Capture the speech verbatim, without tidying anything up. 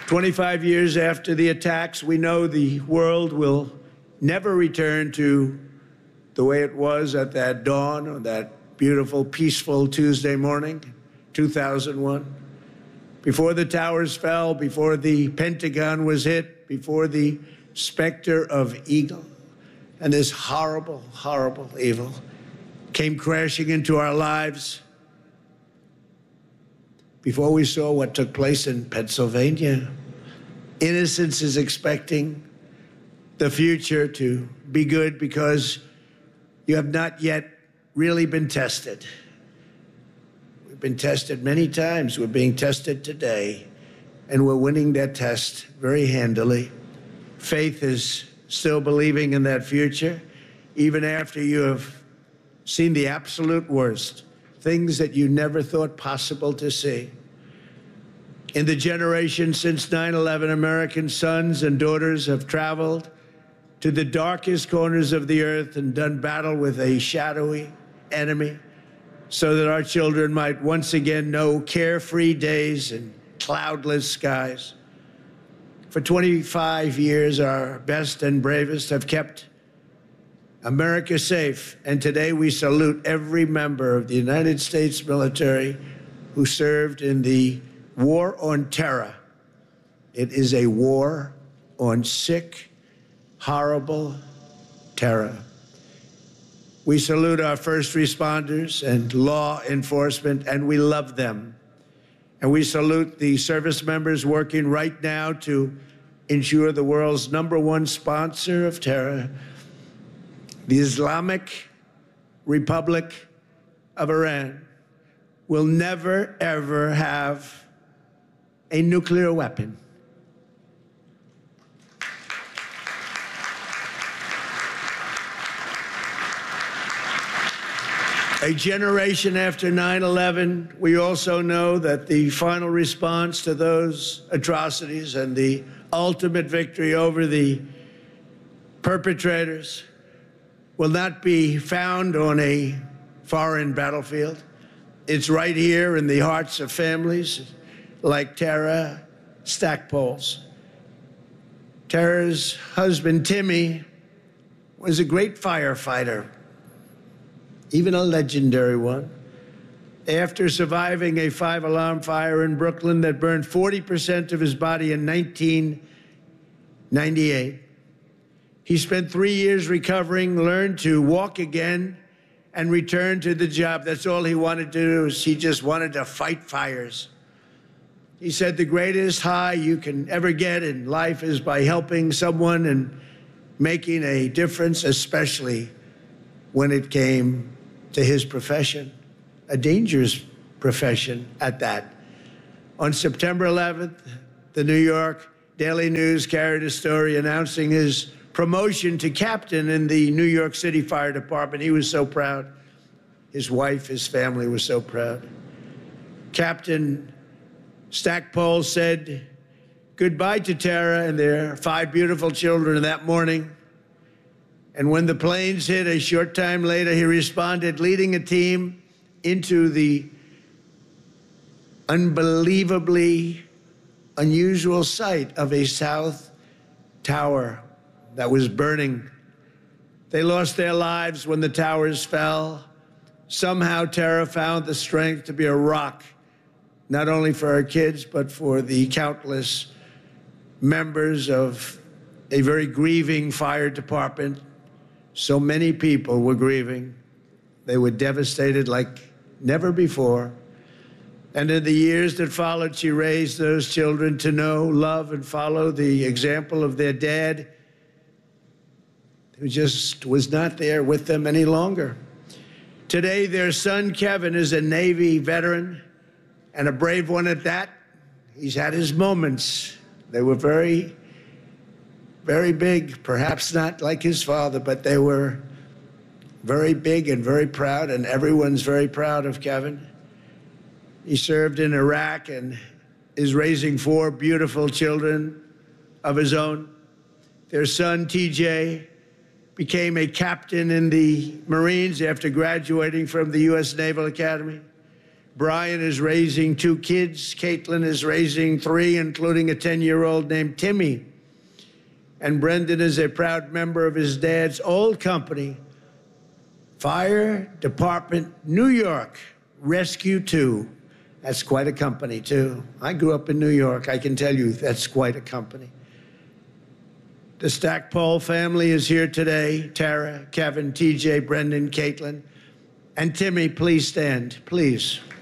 twenty-five years after the attacks, we know the world will never return to the way it was at that dawn on that beautiful, peaceful Tuesday morning, two thousand one. Before the towers fell, before the Pentagon was hit, before the specter of Eagle and this horrible, horrible evil came crashing into our lives, before we saw what took place in Pennsylvania, innocence is expecting the future to be good because you have not yet really been tested. We've been tested many times. We're being tested today, and we're winning that test very handily. Faith is still believing in that future, even after you have seen the absolute worst, things that you never thought possible to see. In the generation since nine eleven, American sons and daughters have traveled to the darkest corners of the earth and done battle with a shadowy enemy so that our children might once again know carefree days and cloudless skies. For twenty-five years, our best and bravest have kept America safe, and today we salute every member of the United States military who served in the War on Terror. It is a war on sick, horrible terror. We salute our first responders and law enforcement, and we love them. And we salute the service members working right now to ensure the world's number one sponsor of terror, the Islamic Republic of Iran, will never, ever have a nuclear weapon. A generation after nine eleven, we also know that the final response to those atrocities and the ultimate victory over the perpetrators will not be found on a foreign battlefield. It's right here in the hearts of families like Tara Stackpole's. Tara's husband, Timmy, was a great firefighter, even a legendary one. After surviving a five-alarm fire in Brooklyn that burned forty percent of his body in nineteen ninety-eight, he spent three years recovering, learned to walk again, and returned to the job. That's all he wanted to do, is he just wanted to fight fires. He said the greatest high you can ever get in life is by helping someone and making a difference, especially when it came to his profession, a dangerous profession at that. On September eleventh, the New York Daily News carried a story announcing his promotion to captain in the New York City Fire Department. He was so proud. His wife, his family were so proud. Captain Stackpole said goodbye to Tara and their five beautiful children that morning. And when the planes hit a short time later, he responded, leading a team into the unbelievably unusual sight of a South Tower that was burning. They lost their lives when the towers fell. Somehow Tara found the strength to be a rock, not only for her kids, but for the countless members of a very grieving fire department. So many people were grieving. They were devastated like never before. And in the years that followed, she raised those children to know, love, and follow the example of their dad, who just was not there with them any longer. Today, their son, Kevin, is a Navy veteran, and a brave one at that. He's had his moments. They were very, very big, perhaps not like his father, but they were very big and very proud, and everyone's very proud of Kevin. He served in Iraq and is raising four beautiful children of his own. Their son, T J, became a captain in the Marines after graduating from the U S Naval Academy. Brian is raising two kids. Caitlin is raising three, including a ten-year-old named Timmy. And Brendan is a proud member of his dad's old company, Fire Department New York Rescue two. That's quite a company, too. I grew up in New York. I can tell you that's quite a company. The Stackpole family is here today. Tara, Kevin, T J, Brendan, Caitlin, and Timmy, please stand, please.